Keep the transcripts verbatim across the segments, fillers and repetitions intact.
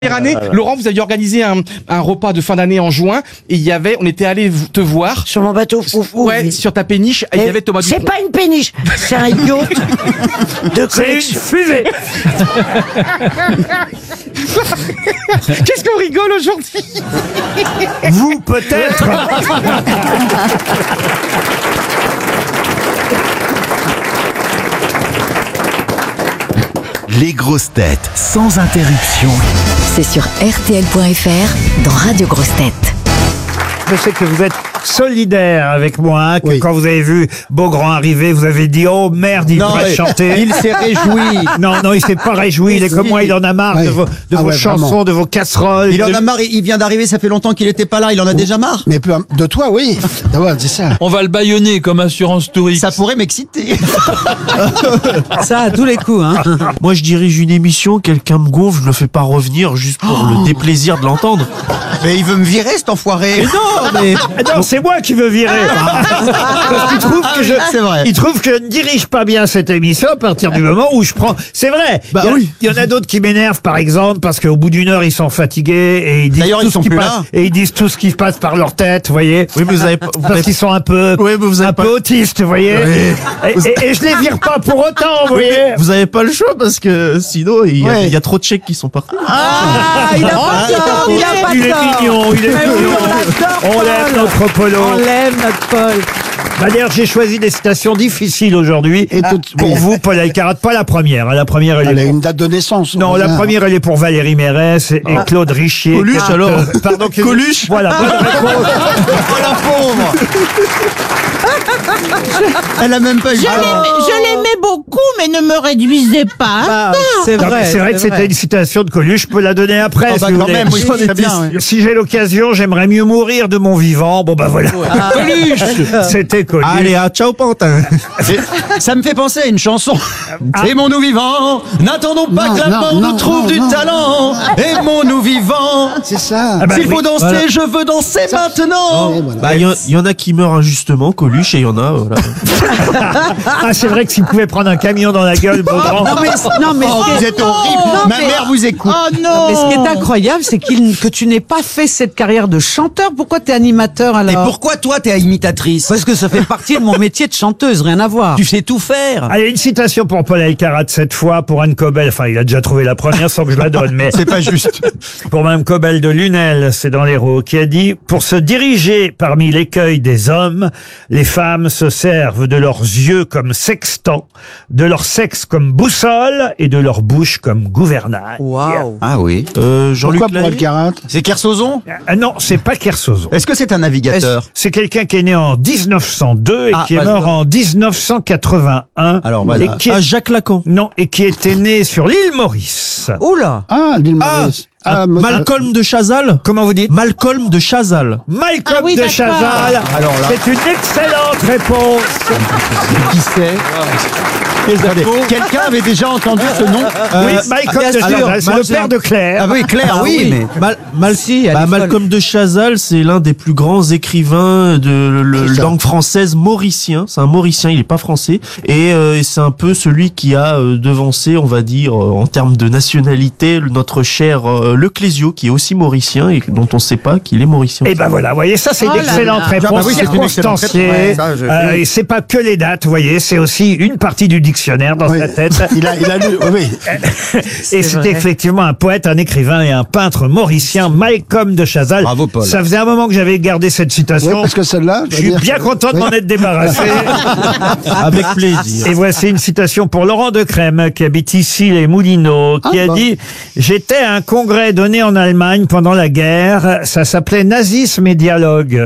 Année, Laurent, vous aviez organisé un, un repas de fin d'année en juin et il y avait, on était allé te voir sur mon bateau foufou. Ouais, oui. Sur ta péniche. Et il y avait Thomas C'est pas une péniche, c'est un yacht de collection. C'est une fusée. Qu'est-ce qu'on rigole aujourd'hui? Vous peut-être. Les grosses têtes sans interruption. C'est sur R T L point F R dans Radio Grosses Têtes. Je sais que vous êtes solidaire avec moi, hein, que Oui. quand vous avez vu Beaugrand arriver, vous avez dit « Oh merde, il Non, va mais chanter ». il s'est réjoui. Non, non, il s'est pas réjoui. Il est comme moi, il en a marre Ouais. de vos, de Ah vos ouais, chansons, vraiment. de vos casseroles. Il en de- a marre, il vient d'arriver, ça fait longtemps qu'il était pas là, il en a déjà marre. Mais peu, de toi, oui. D'abord, c'est ça. On va le bâillonner comme assurance touriste. Ça pourrait m'exciter. Ça à tous les coups, hein. Moi, je dirige une émission, quelqu'un me gonfle, je le fais pas revenir juste pour le déplaisir de l'entendre. Mais il veut me virer, cet enfoiré. Non, mais Ah non, c'est moi qui veux virer. Parce qu'il trouve que je, C'est vrai. il trouve que je ne dirige pas bien cette émission à partir du moment où je prends. C'est vrai. Bah il, y a- oui. il y en a d'autres qui m'énervent, par exemple, parce qu'au bout d'une heure, ils sont fatigués et ils disent D'ailleurs, tout ils ce sont qui plus passe, là. et ils disent tout ce qui passe par leur tête, vous voyez. oui, mais vous avez pas. vous Parce avez- qu'ils sont un peu, Oui, mais vous avez un pas- peu autistes, vous voyez. Et, et- et je les vire pas pour autant, vous voyez. Vous avez pas le choix parce que sinon il y, a- Ouais. il y a trop de chèques qui sont partis. Ah, il a pas tort, il a pas Il est tort. mignon, il est Mais oui, mignon. on l'adore, On Paul. l'aime, notre Polo. On l'aime, notre Paul. D'ailleurs, j'ai choisi des citations difficiles aujourd'hui. Et toutes- Pour oui. vous, Paul Alcarat, pas la première. hein. La première, elle Elle a est. une date de naissance. Non, la Ah. première, elle est pour Valérie Mérès et, et Claude Richier. Coluche, Ah, alors. euh, Pardon, que- Coluche. Voilà, bonne réponse. Oh la pauvre. Elle a même pas eu Je le temps. l'aimais, je l'aimais beaucoup, mais ne me réduisez pas. Ah, c'est Non, mais vrai. c'est vrai que c'était une citation de Coluche, je peux la donner après. Oh, si bah, vous quand voulez. même, oui, Si- très bien, oui. Si j'ai l'occasion, j'aimerais mieux mourir de mon vivant. Bon, bah voilà. Coluche. C'était Coluche. Allez, à ciao Pantin. Et ça me fait penser à une chanson. Aimons-nous vivants, n'attendons pas Non, que la non, mort non, nous trouve non, du non. talent. Aimons-nous vivants. C'est ça. Ah bah S'il oui, faut danser, voilà. je veux danser maintenant. Et voilà. Bah, il y, en- il y en a qui meurent injustement, Coluche, et il y en a, voilà. Ah, c'est vrai que s'il pouvait prendre un camion dans la gueule, Beaugrand. Non, mais, non, mais Oh, ce qui vous est- êtes horrible. Non, Ma mais- mère vous écoute. Oh mais non. ce qui est incroyable, c'est qu'il, que tu n'aies pas fait cette carrière de chanteur. Pourquoi t'es animateur alors? Et pourquoi toi t'es imitatrice? Parce que ça fait partie de mon métier de chanteuse, rien à voir. Tu sais tout faire. Allez, une citation pour Paul Alcarat cette fois, pour Anne Cobel. Enfin, il a déjà trouvé la première sans que je la donne, mais C'est pas juste. pour Mme Cobel de Lunel, c'est dans l'Hérault, qui a dit « Pour se diriger parmi l'écueil des hommes, les femmes se servent de leurs yeux comme sextant, de leur sexe comme boussole et de leur bouche comme gouvernail. Waouh. Ah oui. Euh, Jean-Luc Pourquoi pour Lahaye. Alcarat? C'est Kersozon? Ah non, c'est pas Kersozon. Est-ce que c'est un navigateur? C'est quelqu'un qui est né en dix-neuf cent deux et Ah, qui est bah, mort je- en dix-neuf cent quatre-vingt-un. Alors, voilà. Et qui est- Ah, Jacques Lacan. Non, et qui était né sur l'île Maurice. Oula. Ah, l'île Ah, Maurice. ah, me- Malcolm de Chazal. Comment vous dites? Malcolm de Chazal. Malcolm Ah oui, de d'accord. Chazal. Alors là. C'est une excellente réponse. Qui c'est? Attendez, quelqu'un avait déjà entendu ce nom? oui, Malcolm bien de sûr, Chazal, c'est le Malcolm. père de Claire. Ah oui, Claire, Ah oui, oui. mais. Mal, Mal- Si, à bah, l'école. Malcolm de Chazal, c'est l'un des plus grands écrivains de le- C'est ça. langue française mauricien. C'est un mauricien, il est pas français. Et, euh, et c'est un peu celui qui a euh, devancé, on va dire, euh, en termes de nationalité, le- notre cher euh, Le Clésio, qui est aussi mauricien et dont on sait pas qu'il est mauricien. Et ben voilà, vous voyez, ça c'est une Oh là excellente là. réponse, Ah bah oui, c'est une excellente circonstanciée. réponse. Ouais, ça, je- Euh, et c'est pas que les dates, vous voyez, c'est aussi une partie du dictionnaire dans Oui. sa tête. Il a, il a lu, oui. Et c'était effectivement un poète, un écrivain et un peintre mauricien, Malcolm de Chazal. Bravo, Paul. Ça faisait un moment que j'avais gardé cette Oui, citation. parce que celle-là, Je suis bien content de m'en être débarrassé. Avec plaisir. Et voici une citation pour Laurent Decrème, qui habite ici les Moulineaux, qui Ah, a bon. dit « J'étais à un congrès donné en Allemagne pendant la guerre. Ça s'appelait Nazisme et dialogue.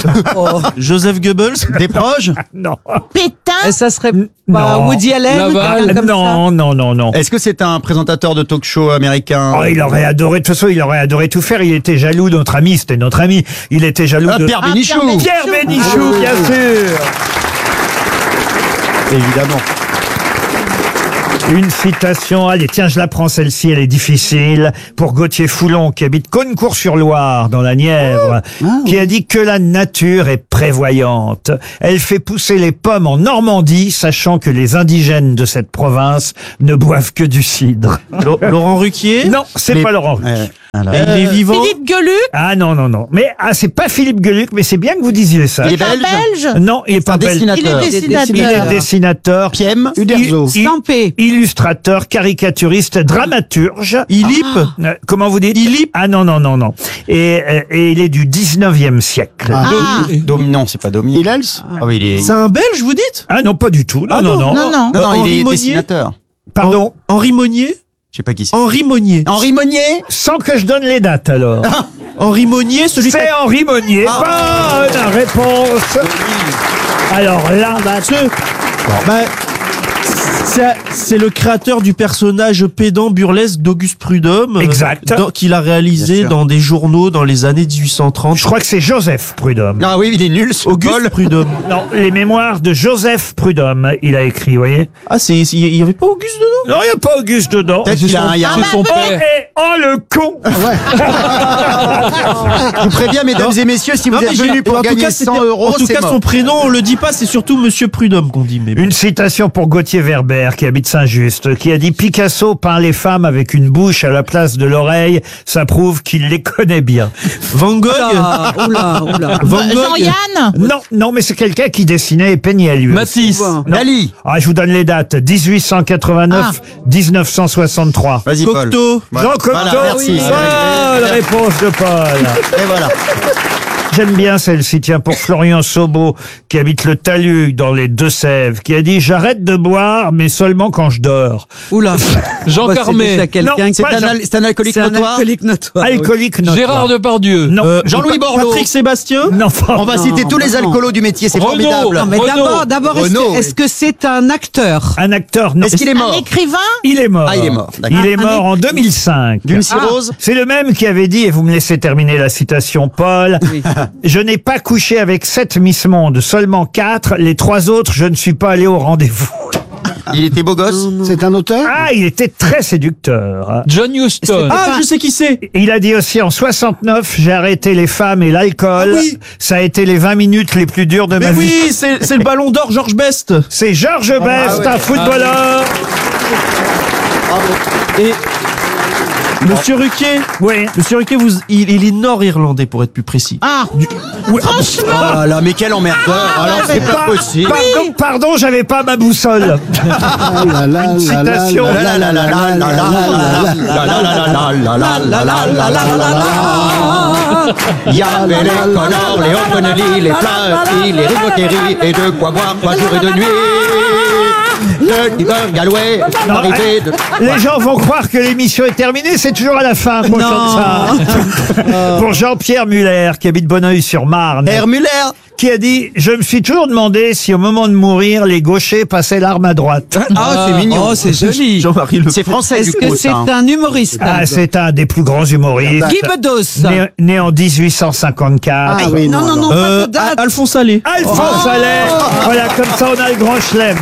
Joseph Goebbels. Des proches? » Non. Pétain. Et ça serait Non. pas Woody Allen ou Laval. quelqu'un comme Non, non, non, non. Est-ce que c'est un présentateur de talk-show américain? Oh, il aurait adoré, de toute façon, il aurait adoré tout faire. Il était jaloux de notre ami, c'était notre ami. Il était jaloux Ah, de Pierre Ah, Bénichou. Pierre Pierre Bénichou, bien sûr. Évidemment. Une citation, allez, tiens, je la prends celle-ci, elle est difficile, pour Gauthier Foulon, qui habite Caunecourt-sur-Loire, dans la Nièvre, qui a dit que la nature est prête prévoyante. Elle fait pousser les pommes en Normandie, sachant que les indigènes de cette province ne boivent que du cidre. Laurent Ruquier? Non, c'est Les- pas Laurent Ruquier. Ouais, voilà. Il est vivant? Philippe Gueluc. Ah non, non, non. Mais ah, c'est pas Philippe Gueluc, mais c'est bien que vous disiez ça. Il est belge. Belge. Non, il est pas Un belge. Il est dessinateur. dessinateur. Il est dessinateur, Piem Uderzo. il- Stampé. illustrateur, caricaturiste, dramaturge. Ilip? Euh, comment vous dites Ilip? Ah non, non, non, non. Et, euh, et il est du dix-neuvième siècle. Ah. Domi, non, c'est pas Domi. Hillels Ah oui, il est. C'est un Belge, vous dites? Ah non, pas du tout. Non, Ah non, non, non. Non, non. Non, non, Henri il est Monnier. dessinateur. Pardon. Henri Monnier? Je sais pas qui c'est. Henri Monnier. Henri Monnier. Sans que je donne les dates, alors. Henri Monnier, celui qui C'est Henri Monnier. Bonne réponse. Alors là, Bah, c'est, c'est le créateur du personnage pédant burlesque d'Auguste Prudhomme. euh, Exact. dans- qu'il a Bien réalisé sûr. dans des journaux dans les années dix-huit cent trente. je crois que c'est Joseph Prudhomme. Ah oui, il est nul, ce Auguste Paul. Prudhomme. Non, les mémoires de Joseph Prudhomme, il a écrit, vous voyez. Ah, c'est, il y avait pas Auguste dedans? Non, il n'y a pas Auguste dedans. Peut-être qu'il a un- il y a un- C'est son Oh, père. et- oh, le con. Je vous préviens, mesdames et messieurs, si vous Non, mais êtes j'ai- venus pour en tout gagner cas, cent c'était- euros, En tout c'est cas, mort. son prénom, on le dit pas, c'est surtout Monsieur Prudhomme qu'on dit. Mais bon. Une citation pour Gauthier Verber, qui habite Saint-Just, qui a dit « Picasso peint les femmes avec une bouche à la place de l'oreille, ça prouve qu'il les connaît bien. Van Gogh. Ah, oula, oula. Van Gogh. Jean-Yann. » Non, non, mais c'est quelqu'un qui dessinait et peignait lui. Matisse. Non. Dali. Ah, je vous donne les dates. dix-huit cent quatre-vingt-neuf, dix-neuf cent soixante-trois. Vas-y, Paul. Cocteau. Voilà. Jean Cocteau, Voilà, merci. bonne réponse de Paul. Et voilà. J'aime bien celle-ci, tiens, pour Florian Sobo, qui habite le Talus, dans les Deux-Sèvres, qui a dit « J'arrête de boire, mais seulement quand je dors. Oula. Jean Bah, c'est Carmet. déjà quelqu'un Non, qui- C'est pas un, Jean- al- c'est un alcoolique C'est un notoire. alcoolique notoire. » Alcoolique notoire. Gérard Depardieu. Non. Euh, Jean-Louis Borloo. Patrick Sébastien. Non, On va Non, citer tous bah les non. alcoolos du métier, c'est Renaud. formidable. Non, mais Renaud. d'abord, d'abord, est-ce Renaud, que, est-ce que c'est un acteur? un acteur, non. Est-ce qu'il est Un mort écrivain. Il est mort. Ah, il est mort, d'accord. Il est Un mort en deux mille cinq. D'une cirrhose C'est le même qui avait dit, et vous me laissez terminer la citation, Paul, je n'ai pas couché avec sept Miss Monde, seulement quatre, les trois autres, je ne suis pas allé au rendez-vous. Il était beau gosse. C'est un auteur? Ah, il était très séducteur. John Huston. Ah, je sais qui c'est. Il a dit aussi en soixante-neuf, j'ai arrêté les femmes et l'alcool. Ah oui. Ça a été les vingt minutes les plus dures de Mais ma vie. oui, c'est, c'est le Ballon d'Or Georges Best. C'est Georges Best, ouais. un footballeur. Et Monsieur Ruquier. Oui. Monsieur Ruquier, vous, il, il est nord-irlandais pour être plus précis. Ah. Franchement. Ah là, mais quel emmerdeur. Alors, c'est pas Par- possible. Pardon, pardon, j'avais pas ma boussole. Ah là là Une là là citation. là là là là là là là là là là. Il y avait les Connors, les O'Connelly, les Flaherty, les Rigotteri, et de quoi boire trois jours et de nuit. Le Tiger Galway, Non, arrivé de... Les gens vont croire que l'émission est terminée, c'est toujours à la fin qu'on chante ça. Pour Jean-Pierre Muller, qui habite Bonneuil-sur-Marne, Herr Müller. qui a dit « Je me suis toujours demandé si au moment de mourir, les gauchers passaient l'arme à droite. Ah, c'est mignon. Oh, c'est joli. Jean-Marie Le C'est français, Est-ce du que coup, c'est ça. hein. un humoriste? » Ah, c'est un des plus grands humoristes. Guy Bedos. Né, né en dix-huit cent cinquante-quatre. Ah oui, non, non, non, Euh, pas de date. Alphonse Allais. Alphonse Allais. Voilà, comme ça on a le grand chelem.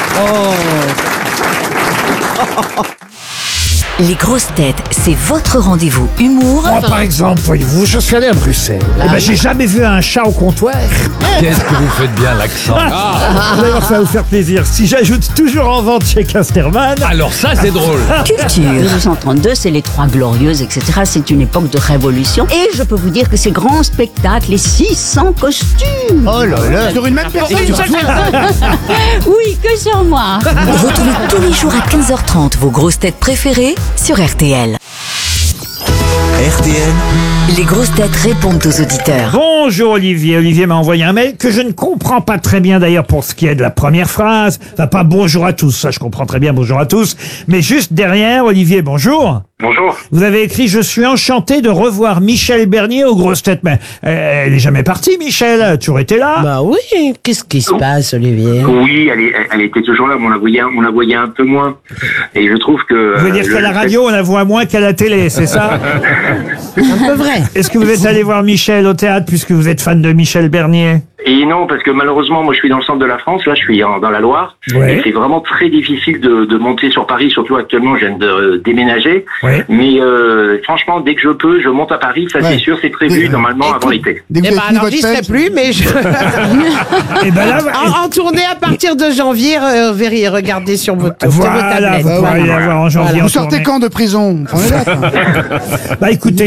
Les grosses têtes, c'est votre rendez-vous humour Moi, par exemple, voyez-vous, je suis allé à Bruxelles. Eh ben, j'ai jamais vu un chat au comptoir. Qu'est-ce que vous faites bien l'accent. Ah. D'ailleurs, ça va vous faire plaisir. Si j'ajoute toujours en vente chez Casterman. Alors ça, c'est drôle. culture. mille huit cent trente-deux, c'est les Trois Glorieuses, et cetera. C'est une époque de révolution. Et je peux vous dire que ces grands spectacles, les six cents costumes. Oh là là. Sur une même personne. Oui, que sur moi. Retrouvez tous les jours à quinze heures trente vos grosses têtes préférées sur R T L. R T L, Les grosses têtes répondent aux auditeurs. Bonjour Olivier. Olivier m'a envoyé un mail que je ne comprends pas très bien d'ailleurs pour ce qui est de la première phrase. Enfin, pas bonjour à tous, ça je comprends très bien bonjour à tous. Mais juste derrière, Olivier, bonjour. Bonjour. Vous avez écrit « Je suis enchanté de revoir Michel Bernier aux grosses têtes ». Mais euh, elle est jamais partie, Michel. Elle a toujours été là. Bah oui, qu'est-ce qui se passe, Olivier? Oui, elle, est, elle était toujours là, mais on la voyait, on la voyait un peu moins. Et je trouve que... Vous voulez dire euh, qu'à la le radio, on la voit moins qu'à la télé, c'est ça? C'est un peu vrai. Est-ce que vous êtes allé voir Michel au théâtre puisque vous êtes fan de Michel Bernier? Et non, parce que malheureusement, moi je suis dans le centre de la France, là je suis en- dans la Loire, Ouais. et c'est vraiment très difficile de, de monter sur Paris, surtout actuellement je viens de euh, déménager, Ouais. mais euh, franchement dès que je peux, je monte à Paris, ça Ouais. c'est sûr, c'est prévu Oui. normalement avant l'été. Dès que Eh vous ben avez fini alors votre j'y serai fête, plus, mais je... Et ben là, en, en tournée à partir de janvier, euh, verrez, regardez sur votre sur vos voilà, tablettes. vous pourrez Voilà. y avoir en janvier. vous en sortez tournée. quand de prison? Prenez date, hein. Bah écoutez,